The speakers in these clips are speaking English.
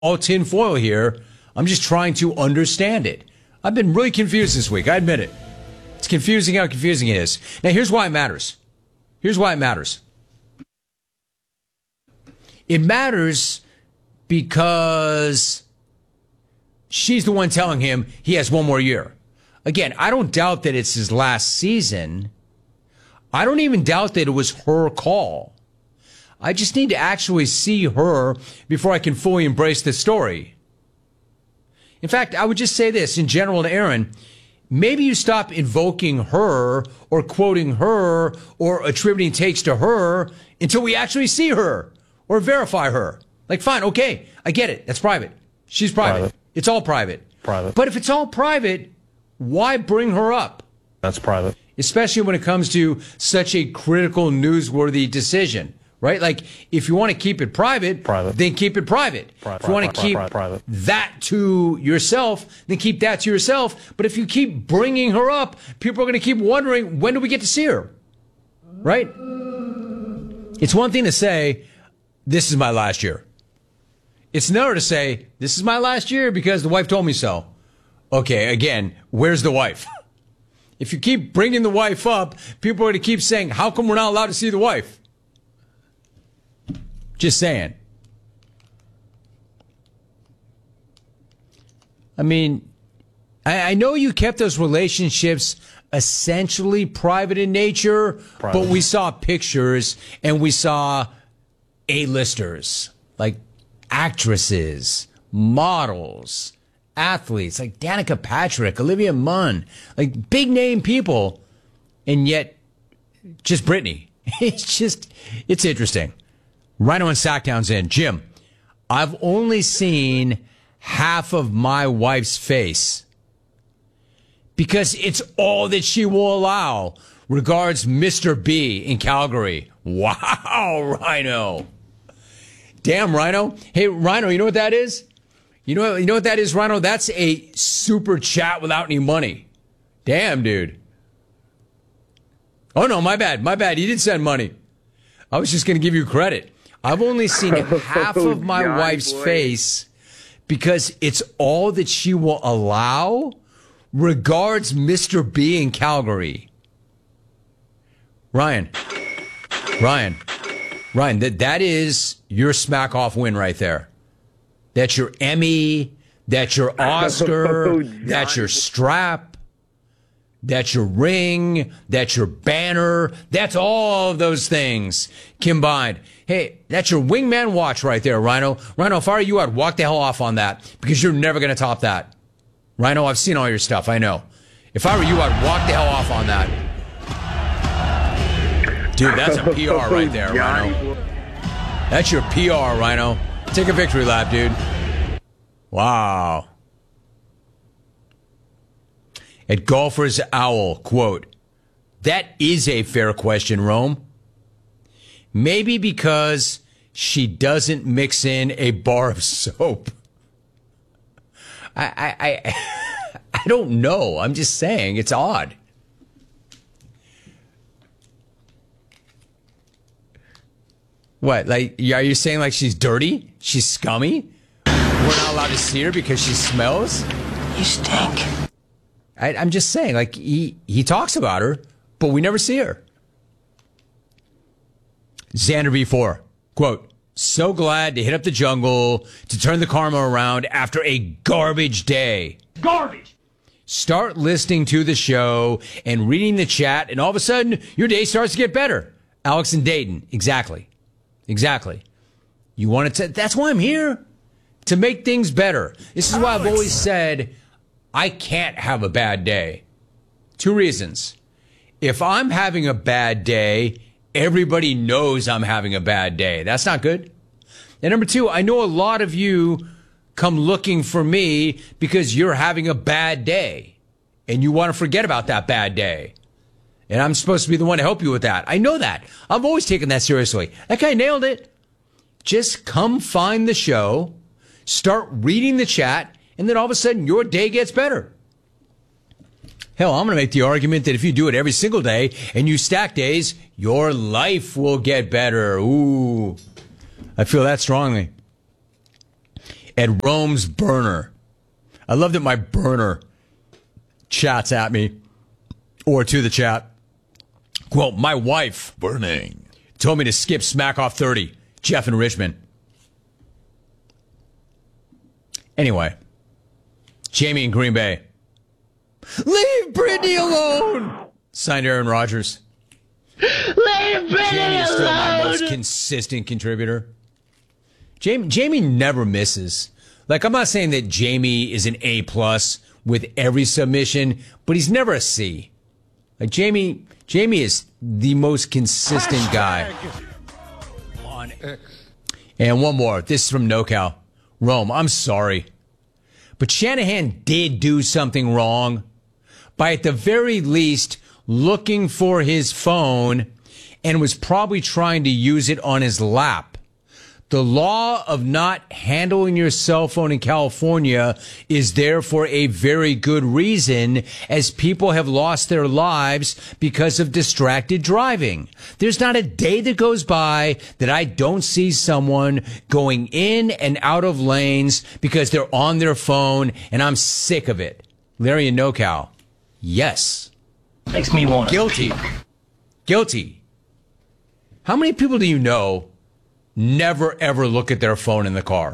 all tinfoil here. I'm just trying to understand it. I've been really confused this week. I admit it. It's confusing how confusing it is. Now, here's why it matters. Here's why it matters. It matters because she's the one telling him he has one more year. Again, I don't doubt that it's his last season. I don't even doubt that it was her call. I just need to actually see her before I can fully embrace the story. In fact, I would just say this in general to Aaron. Maybe you stop invoking her or quoting her or attributing takes to her until we actually see her or verify her. Like, fine, okay, I get it. That's private. She's private. It's all private. But if it's all private, why bring her up? That's private. Especially when it comes to such a critical, newsworthy decision. Right? Like, if you want to keep it private, then keep it private. If you want to keep that to yourself, then keep that to yourself. But if you keep bringing her up, people are going to keep wondering, when do we get to see her? Right? It's one thing to say, this is my last year. It's another to say, this is my last year because the wife told me so. Okay, again, where's the wife? If you keep bringing the wife up, people are going to keep saying, how come we're not allowed to see the wife? Just saying. I mean, I know you kept those relationships essentially private in nature, but we saw pictures and we saw A-listers, like actresses, models, athletes, like Danica Patrick, Olivia Munn, like big name people, and yet just Britney. It's interesting. Rhino and Sacktown's in. Jim, I've only seen half of my wife's face because it's all that she will allow. Regards, Mr. B in Calgary. Wow, Rhino. Damn, Rhino. Hey, Rhino, you know what that is? You know what that is, Rhino? That's a super chat without any money. Damn, dude. Oh, no, my bad. You did send money. I was just going to give you credit. I've only seen half of my wife's face because it's all that she will allow. Regards, Mr. B in Calgary. Ryan, that is your smack off win right there. That's your Emmy. That's your Oscar. That's your strap. That's your ring. That's your banner. That's all of those things combined. Hey, that's your wingman watch right there, Rhino. Rhino, if I were you, I'd walk the hell off on that because you're never going to top that. Rhino, I've seen all your stuff. I know. If I were you, I'd walk the hell off on that. Dude, that's a PR right there, Rhino. That's your PR, Rhino. Take a victory lap, dude. Wow. At Golfer's Owl, quote, that is a fair question, Rome. Maybe because she doesn't mix in a bar of soap. I don't know. I'm just saying it's odd. What? Like, are you saying like she's dirty? She's scummy? We're not allowed to see her because she smells? You stink. I'm just saying, like, he talks about her, but we never see her. Xander V4, quote, so glad to hit up the jungle to turn the karma around after a garbage day. Garbage! Start listening to the show and reading the chat, and all of a sudden, your day starts to get better. Alex and Dayton, exactly. You want to, that's why I'm here, to make things better. This is why I've always said, I can't have a bad day. 2 reasons. If I'm having a bad day, everybody knows I'm having a bad day. That's not good. And number 2, I know a lot of you come looking for me because you're having a bad day and you want to forget about that bad day. And I'm supposed to be the one to help you with that. I know that. I've always taken that seriously. That guy nailed it. Just come find the show, start reading the chat, and then all of a sudden your day gets better. Hell, I'm going to make the argument that if you do it every single day and you stack days, your life will get better. Ooh, I feel that strongly. at Rome's burner. I love that my burner chats at me or to the chat. Quote, my wife Burning. told me to skip Smack Off 30, Jeff in Richmond. Anyway, Jamie in Green Bay. Leave Brittany alone! Signed Aaron Rodgers. Leave Brittany Jamie is still my alone! most consistent contributor. Jamie never misses. Like, I'm not saying that Jamie is an A+ with every submission, but he's never a C. Like, Jamie is the most consistent guy. On X. And one more. This is from NoCal. Rome, I'm sorry. But Shanahan did do something wrong by, at the very least, looking for his phone and was probably trying to use it on his lap. The law of not handling your cell phone in California is there for a very good reason, as people have lost their lives because of distracted driving. There's not a day that goes by that I don't see someone going in and out of lanes because they're on their phone, and I'm sick of it. Larry and NoCal. Yes. Makes me want Guilty. Guilty. How many people do you know never, ever look at their phone in the car?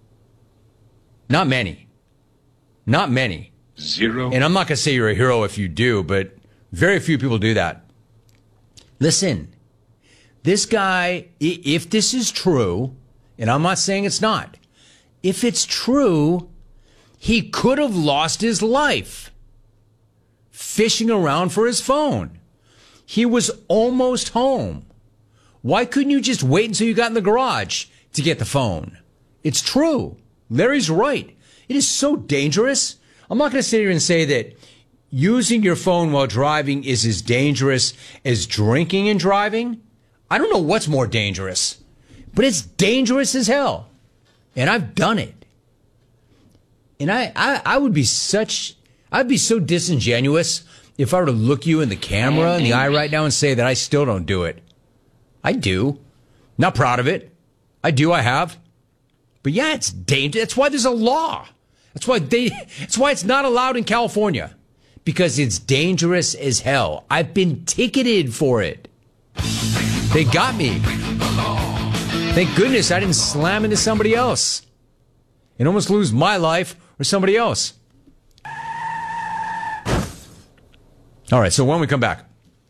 Not many. Not many. Zero. And I'm not going to say you're a hero if you do, but very few people do that. Listen, this guy, if this is true, and I'm not saying it's not, if it's true, he could have lost his life fishing around for his phone. He was almost home. Why couldn't you just wait until you got in the garage to get the phone? It's true. Larry's right. It is so dangerous. I'm not going to sit here and say that using your phone while driving is as dangerous as drinking and driving. I don't know what's more dangerous, but it's dangerous as hell. And I've done it. And I'd be so disingenuous if I were to look you in the camera in the eye right now and say that I still don't do it. I do. Not proud of it. I do. I have. But yeah, it's dangerous. That's why there's a law. That's why it's not allowed in California. Because it's dangerous as hell. I've been ticketed for it. They got me. Thank goodness I didn't slam into somebody else and almost lose my life or somebody else. All right, so when we come back,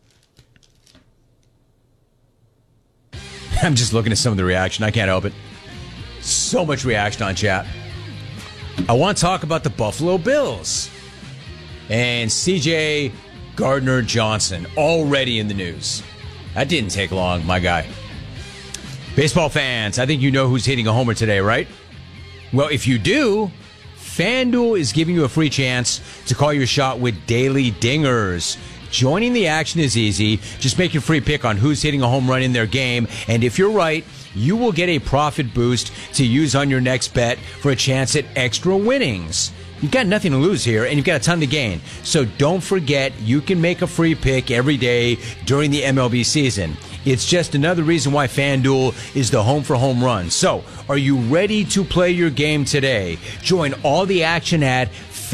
I'm just looking at some of the reaction. I can't help it. So much reaction on chat. I want to talk about the Buffalo Bills and CJ Gardner-Johnson already in the news. That didn't take long, my guy. Baseball fans, I think you know who's hitting a homer today, right? Well, if you do, FanDuel is giving you a free chance to call your shot with Daily Dingers. Joining the action is easy. Just make your free pick on who's hitting a home run in their game. And if you're right, you will get a profit boost to use on your next bet for a chance at extra winnings. You've got nothing to lose here, and you've got a ton to gain. So don't forget, you can make a free pick every day during the MLB season. It's just another reason why FanDuel is the home for home runs. So, are you ready to play your game today? Join all the action at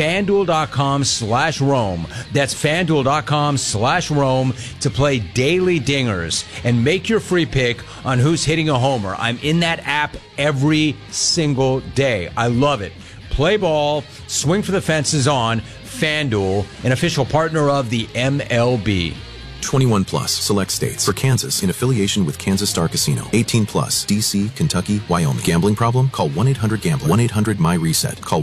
FanDuel.com/Rome. That's FanDuel.com/Rome to play Daily Dingers and make your free pick on who's hitting a homer. I'm in that app every single day. I love it. Play ball, swing for the fences on FanDuel, an official partner of the MLB. 21 plus, select states. For Kansas, in affiliation with Kansas Star Casino. 18 plus, D.C., Kentucky, Wyoming. Gambling problem? Call 1-800-GAMBLER. 1-800-MY-RESET. Call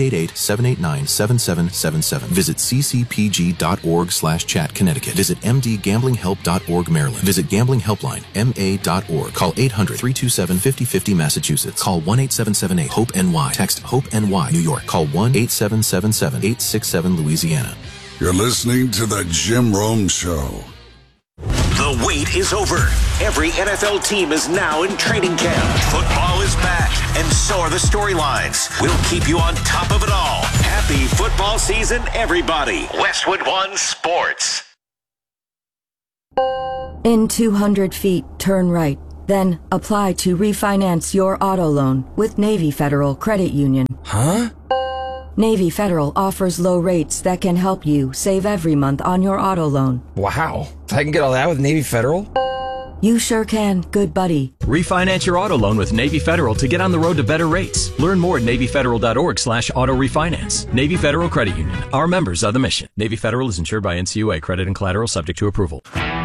1-888-789-7777. Visit ccpg.org/chat, Connecticut. Visit mdgamblinghelp.org, Maryland. Visit Gambling Helpline, ma.org. Call 800-327-5050, Massachusetts. Call 1-8778-HOPE-NY. Text HOPE-NY, New York. Call 1-8777-867, Louisiana. You're listening to The Jim Rome Show. The wait is over. Every NFL team is now in training camp. Football is back, and so are the storylines. We'll keep you on top of it all. Happy football season, everybody. Westwood One Sports. In 200 feet, turn right. Then apply to refinance your auto loan with Navy Federal Credit Union. Huh? Navy Federal offers low rates that can help you save every month on your auto loan. Wow. I can get all that with Navy Federal? You sure can, good buddy. Refinance your auto loan with Navy Federal to get on the road to better rates. Learn more at NavyFederal.org/auto refinance. Navy Federal Credit Union. Our members are the mission. Navy Federal is insured by NCUA. Credit and collateral subject to approval.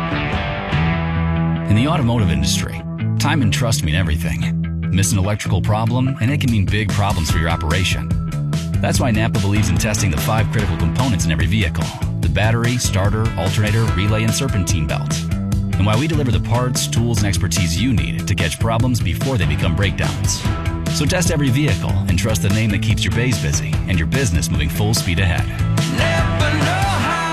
In the automotive industry, time and trust mean everything. Miss an electrical problem, and it can mean big problems for your operation. That's why Napa believes in testing the 5 critical components in every vehicle: the battery, starter, alternator, relay, and serpentine belt. And why we deliver the parts, tools, and expertise you need to catch problems before they become breakdowns. So test every vehicle and trust the name that keeps your bays busy and your business moving full speed ahead. Never know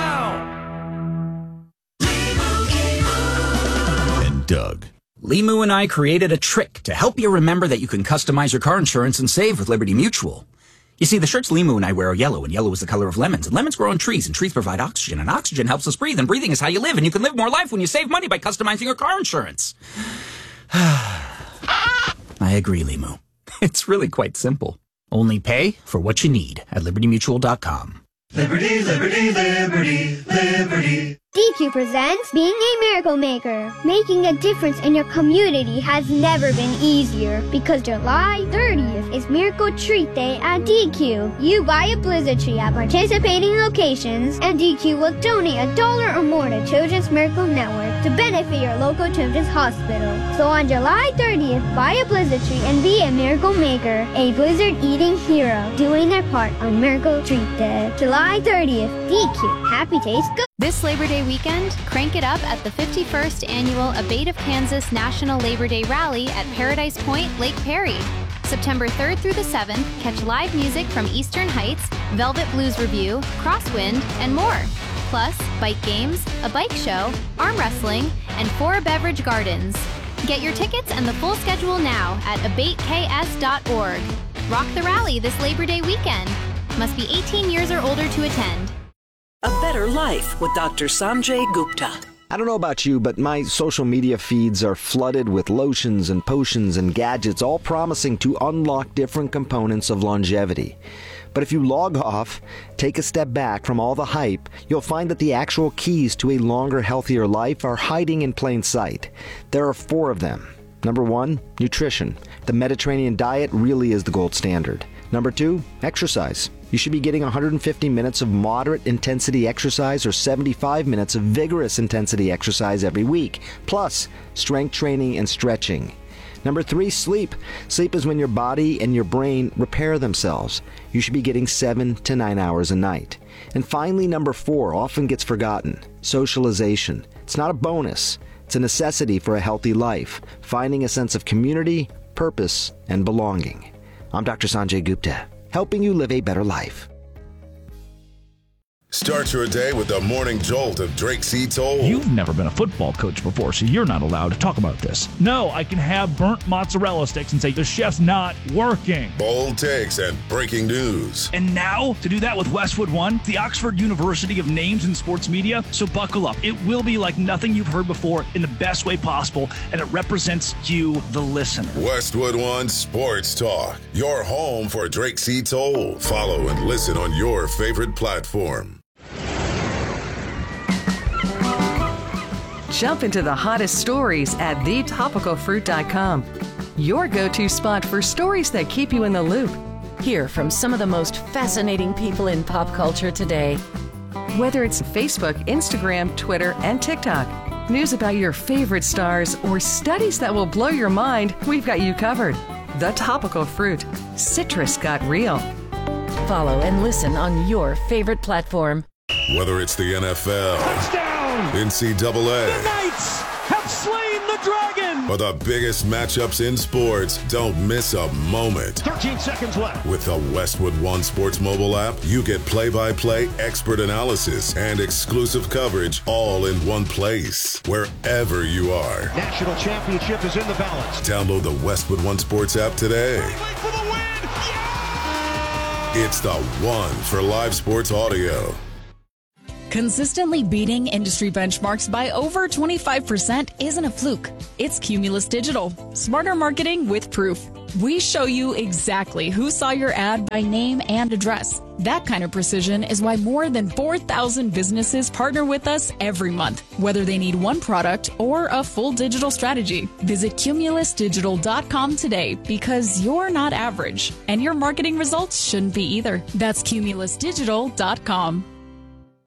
how. And Doug. Limu and I created a trick to help you remember that you can customize your car insurance and save with Liberty Mutual. You see, the shirts Limu and I wear are yellow, and yellow is the color of lemons, and lemons grow on trees, and trees provide oxygen, and oxygen helps us breathe, and breathing is how you live, and you can live more life when you save money by customizing your car insurance. I agree, Limu. It's really quite simple. Only pay for what you need at LibertyMutual.com. Liberty, liberty, liberty, liberty. DQ presents Being a Miracle Maker. Making a difference in your community has never been easier because July 30th is Miracle Treat Day at DQ. You buy a blizzard tree at participating locations and DQ will donate $1 or more to Children's Miracle Network to benefit your local children's hospital. So on July 30th, buy a blizzard tree and be a miracle maker, a blizzard eating hero, doing their part on Miracle Treat Day. July 30th, DQ. Happy taste good. This Labor Day weekend, crank it up at the 51st Annual Abate of Kansas National Labor Day Rally at Paradise Point, Lake Perry. September 3rd through the 7th, catch live music from Eastern Heights, Velvet Blues Review, Crosswind, and more. Plus, bike games, a bike show, arm wrestling, and 4 beverage gardens. Get your tickets and the full schedule now at abateks.org. Rock the rally this Labor Day weekend. Must be 18 years or older to attend. A Better Life with Dr. Sanjay Gupta. I don't know about you, but my social media feeds are flooded with lotions and potions and gadgets, all promising to unlock different components of longevity. But if you log off, take a step back from all the hype, you'll find that the actual keys to a longer, healthier life are hiding in plain sight. There are 4 of them. Number 1, nutrition. The Mediterranean diet really is the gold standard. Number 2, exercise. You should be getting 150 minutes of moderate intensity exercise or 75 minutes of vigorous intensity exercise every week, plus strength training and stretching. Number 3, sleep. Sleep is when your body and your brain repair themselves. You should be getting 7 to 9 hours a night. And finally, number 4 often gets forgotten: socialization. It's not a bonus. It's a necessity for a healthy life, finding a sense of community, purpose, and belonging. I'm Dr. Sanjay Gupta, helping you live a better life. Start your day with the morning jolt of Drake C. Toll. You've never been a football coach before, so you're not allowed to talk about this. No, I can have burnt mozzarella sticks and say the chef's not working. Bold takes and breaking news. And now, to do that with Westwood One, the Oxford University of Names in Sports Media. So buckle up. It will be like nothing you've heard before in the best way possible, and it represents you, the listener. Westwood One Sports Talk, your home for Drake C. Toll. Follow and listen on your favorite platform. Jump into the hottest stories at thetopicalfruit.com. Your go-to spot for stories that keep you in the loop. Hear from some of the most fascinating people in pop culture today. Whether it's Facebook, Instagram, Twitter, and TikTok, news about your favorite stars, or studies that will blow your mind, we've got you covered. The Topical Fruit. Citrus got real. Follow and listen on your favorite platform. Whether it's the NFL, touchdown, NCAA, the Knights have slain the dragon, or the biggest matchups in sports, don't miss a moment. 13 seconds left. With the Westwood One Sports mobile app, you get play-by-play expert analysis and exclusive coverage all in one place, wherever you are. National championship is in the balance. Download the Westwood One Sports app today. For the win! Yeah! It's the one for live sports audio. Consistently beating industry benchmarks by over 25% isn't a fluke. It's Cumulus Digital. Smarter marketing with proof. We show you exactly who saw your ad by name and address. That kind of precision is why more than 4,000 businesses partner with us every month, whether they need one product or a full digital strategy. Visit cumulusdigital.com today because you're not average, and your marketing results shouldn't be either. That's cumulusdigital.com.